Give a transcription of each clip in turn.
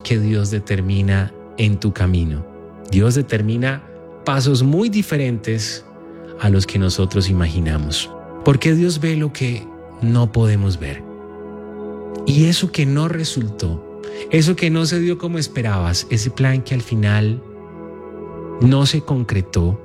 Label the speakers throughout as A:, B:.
A: que Dios determina en tu camino. Dios determina pasos muy diferentes a los que nosotros imaginamos, porque Dios ve lo que no podemos ver. Y eso que no resultó, eso que no se dio como esperabas, ese plan que al final no se concretó,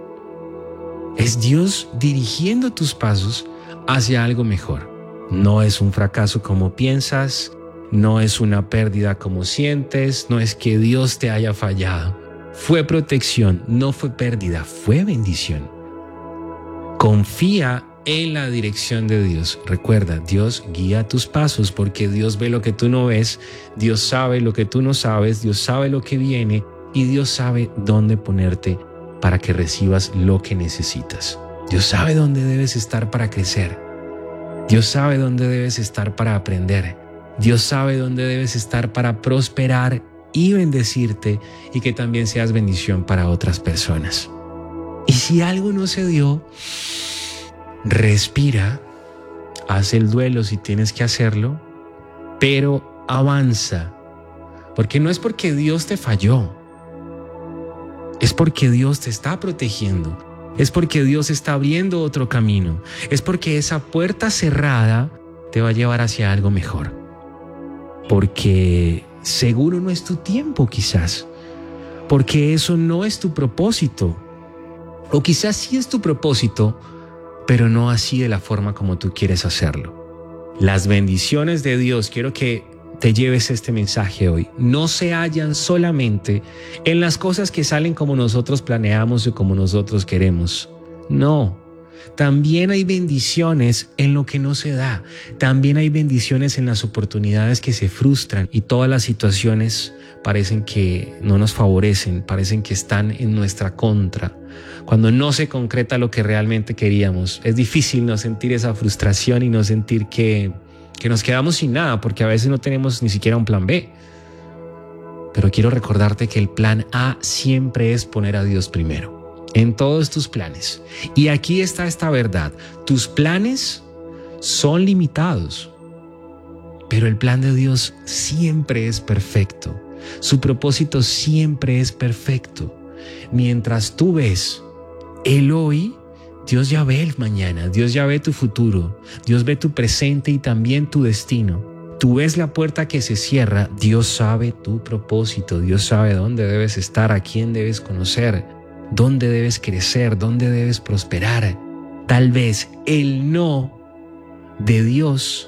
A: es Dios dirigiendo tus pasos hacia algo mejor. No es un fracaso como piensas, no es una pérdida como sientes, no es que Dios te haya fallado. Fue protección, no fue pérdida, fue bendición. Confía en la dirección de Dios. Recuerda, Dios guía tus pasos porque Dios ve lo que tú no ves, Dios sabe lo que tú no sabes, Dios sabe lo que viene y Dios sabe dónde ponerte para que recibas lo que necesitas. Dios sabe dónde debes estar para crecer. Dios sabe dónde debes estar para aprender. Dios sabe dónde debes estar para prosperar y bendecirte y que también seas bendición para otras personas. Y si algo no se dio, respira, haz el duelo si tienes que hacerlo, pero avanza. Porque no es porque Dios te falló, es porque Dios te está protegiendo, es porque Dios está abriendo otro camino, es porque esa puerta cerrada te va a llevar hacia algo mejor. Porque seguro no es tu tiempo quizás, porque eso no es tu propósito, o quizás sí es tu propósito, pero no así de la forma como tú quieres hacerlo. Las bendiciones de Dios, quiero que te lleves este mensaje hoy, no se hallan solamente en las cosas que salen como nosotros planeamos o como nosotros queremos. No, también hay bendiciones en lo que no se da. También hay bendiciones en las oportunidades que se frustran y todas las situaciones parecen que no nos favorecen, parecen que están en nuestra contra. Cuando no se concreta lo que realmente queríamos, es difícil no sentir esa frustración y no sentir que nos quedamos sin nada, porque a veces no tenemos ni siquiera un plan B. Pero quiero recordarte que el plan A siempre es poner a Dios primero, en todos tus planes. Y aquí está esta verdad, tus planes son limitados, pero el plan de Dios siempre es perfecto. Su propósito siempre es perfecto. Mientras tú ves el hoy, Dios ya ve el mañana, Dios ya ve tu futuro, Dios ve tu presente y también tu destino. Tú ves la puerta que se cierra, Dios sabe tu propósito, Dios sabe dónde debes estar, a quién debes conocer, dónde debes crecer, dónde debes prosperar. Tal vez el no de Dios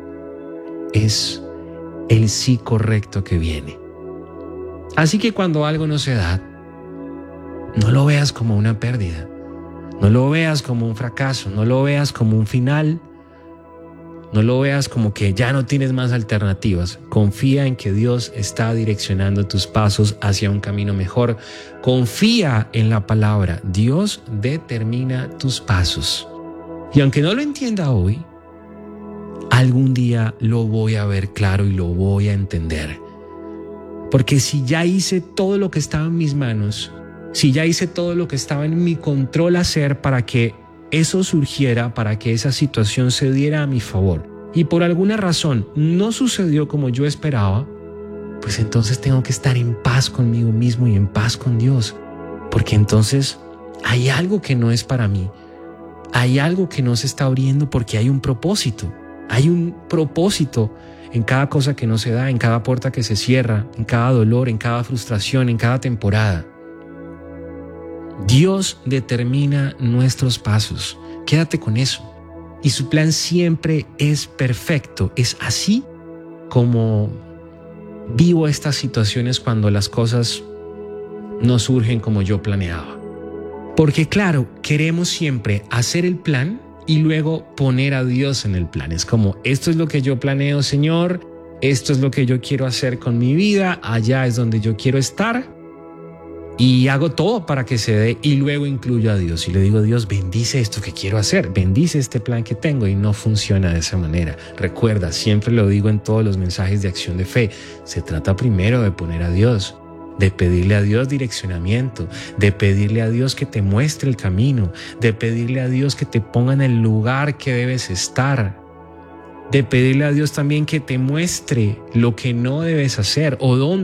A: es el sí correcto que viene. Así que cuando algo no se da, no lo veas como una pérdida. No lo veas como un fracaso, no lo veas como un final, no lo veas como que ya no tienes más alternativas. Confía en que Dios está direccionando tus pasos hacia un camino mejor. Confía en la palabra. Dios determina tus pasos. Y aunque no lo entienda hoy, algún día lo voy a ver claro y lo voy a entender. Porque si ya hice todo lo que estaba en mis manos, si ya hice todo lo que estaba en mi control hacer para que eso surgiera, para que esa situación se diera a mi favor, y por alguna razón no sucedió como yo esperaba, pues entonces tengo que estar en paz conmigo mismo y en paz con Dios, porque entonces hay algo que no es para mí, hay algo que no se está abriendo porque hay un propósito en cada cosa que no se da, en cada puerta que se cierra, en cada dolor, en cada frustración, en cada temporada. Dios determina nuestros pasos. Quédate con eso. Y su plan siempre es perfecto. Es así como vivo estas situaciones cuando las cosas no surgen como yo planeaba. Porque claro, queremos siempre hacer el plan y luego poner a Dios en el plan. Es como, esto es lo que yo planeo, Señor. Esto es lo que yo quiero hacer con mi vida. Allá es donde yo quiero estar. Y hago todo para que se dé y luego incluyo a Dios y le digo, Dios, bendice esto que quiero hacer, bendice este plan que tengo, y no funciona de esa manera. Recuerda, siempre lo digo en todos los mensajes de acción de fe, se trata primero de poner a Dios, de pedirle a Dios direccionamiento, de pedirle a Dios que te muestre el camino, de pedirle a Dios que te ponga en el lugar que debes estar, de pedirle a Dios también que te muestre lo que no debes hacer o dónde